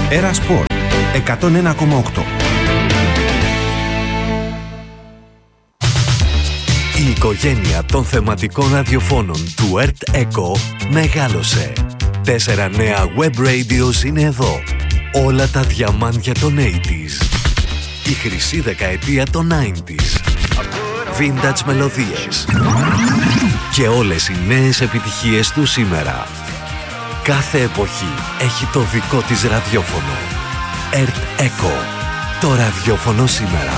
Έρα Σπορ 101,8. Η οικογένεια των θεματικών ραδιοφώνων του ΕΡΤ ΕΚΟ μεγάλωσε. 4 νέα web radios είναι εδώ. Όλα τα διαμάντια των 80s. Η χρυσή δεκαετία των 90s. Vintage μελωδίες. Και όλες οι νέες επιτυχίες του σήμερα. Κάθε εποχή έχει το δικό της ραδιόφωνο. ΕΡΤ ΕΚΟ. Το ραδιόφωνο σήμερα.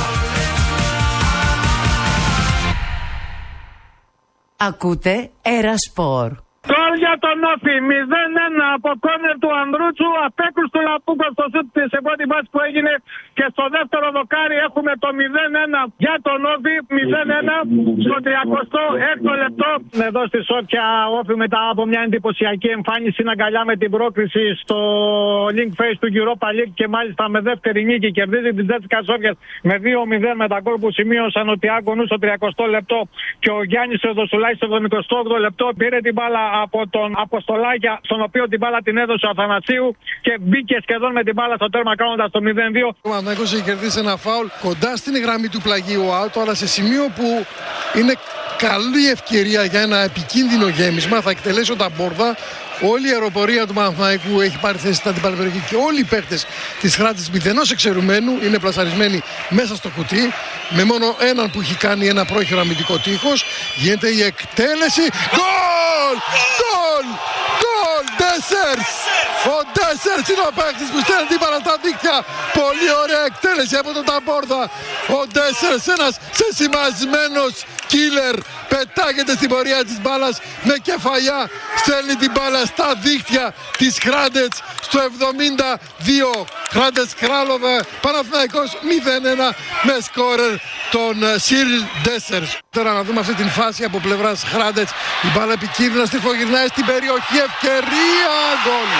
Ακούτε Έρα Σπορ. Γκολ για τον Όφη, 0-1 από κόρνερ του Ανδρούτσου, απέκρουση του Λαπούκο στο σουτ σε πρώτη βάση που έγινε και στο δεύτερο δοκάρι έχουμε το 0-1 για τον Όφη, 0-1 στο 36ο λεπτό. Εδώ στη Σόφια Όφη μετά από μια εντυπωσιακή εμφάνιση είναι αγκαλιά με την πρόκριση στο link face του Europa League και μάλιστα με δεύτερη νίκη κερδίζει την Τζέτσικα Σόφιας με 2-0 με τα γκολ που σημείωσαν ο Τιάγκο Νου στο 30ο λεπτό και ο Γιάννης Θεοδοσουλάκης στο 78ο λεπτό πήρε την μπάλα από τον Αποστολάκια, στον οποίο την μπάλα την έδωσε ο Αθανασίου και μπήκε σχεδόν με την μπάλα στο τέρμα κάνοντας το 0-2. Ο Παναθηναϊκός έχει κερδίσει ένα φάουλ κοντά στην γραμμή του πλαγίου out, αλλά σε σημείο που είναι καλή ευκαιρία για ένα επικίνδυνο γέμισμα. Θα εκτελέσει ο Ταμπόρδα. Όλη η αεροπορία του Παναθηναϊκού έχει πάρει θέση στην αντίπαλη περιοχή και όλοι οι παίκτες της Χράτης μηδενός εξαιρουμένου είναι πλασαρισμένοι μέσα στο κουτί. Με μόνο έναν που έχει κάνει ένα πρόχειρο αμυντικό τείχος. Γίνεται η εκτέλεση. Γκολ! Γκολ! Γκολ! Ντέσσερς! Ο Ντέσσερς είναι ο παίκτης που στέλνει την μπάλα στα δίκτυα. Πολύ ωραία εκτέλεση από τον Ταμπόρδα. Ο Ντέσσερς, ένας σεσημασμένος killer, πετάγεται στην πορεία της μπάλας με κεφαλιά, στέλνει την μπάλα στα δίκτυα της Χράντετς στο 72. Χράντετς Κράλοβε, Παναθηναϊκός 0-1 με σκόρερ τον Σιριλ Ντέσσερς. Τώρα να δούμε αυτή την φάση από πλευράς Χράντετς. Η μπάλα επικίνδυνα στριφογυρνάει στην περιοχή, ευκαιρία, γκολ.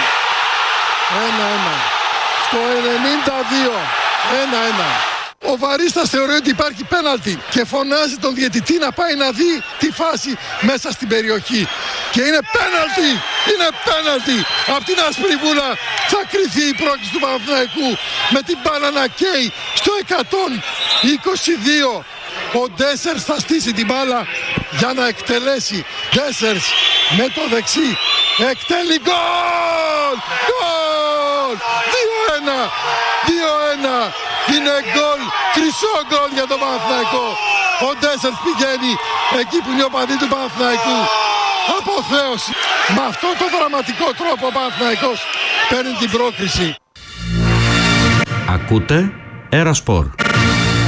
1-1. Στο 92. 1-1. Ο Βαρίστας θεωρεί ότι υπάρχει πέναλτι και φωνάζει τον διαιτητή να πάει να δει τη φάση μέσα στην περιοχή. Και είναι πέναλτι! Είναι πέναλτι! Από την άσπρη βούλα θα κριθεί η πρόκληση του Παναθηναϊκού με την μπάλα να καίει στο 122. Ο Ντέσσερς θα στήσει την μπάλα για να εκτελέσει. Ντέσσερς με το δεξί εκτέλει, γκολ! Γκολ! 2-1! 2-1! Είναι γκολ, χρυσό γκολ για τον Παναθηναϊκό. Ο Ντέσσερς πηγαίνει εκεί που είναι ο παδί του Παναθηναϊκού. Αποθέωση. Με αυτόν τον δραματικό τρόπο ο Παναθηναϊκός παίρνει την πρόκριση. Ακούτε Έρα Σπορ.